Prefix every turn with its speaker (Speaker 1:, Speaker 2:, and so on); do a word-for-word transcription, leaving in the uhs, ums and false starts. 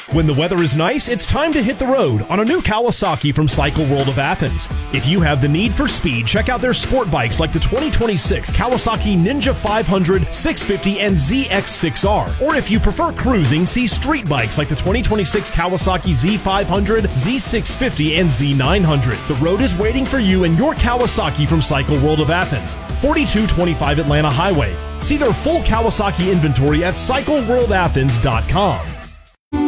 Speaker 1: When the weather is nice, it's time to hit the road on a new Kawasaki from Cycle World of Athens. If you have the need for speed, check out their sport bikes like the twenty twenty-six Kawasaki Ninja five hundred, six fifty, and Z X six R. Or if you prefer cruising, see street bikes like the twenty twenty-six Kawasaki Z five hundred, Z six fifty, and Z nine hundred. The road is waiting for you in your Kawasaki from Cycle World of Athens, forty-two twenty-five Atlanta Highway. See their full Kawasaki inventory at cycle world athens dot com.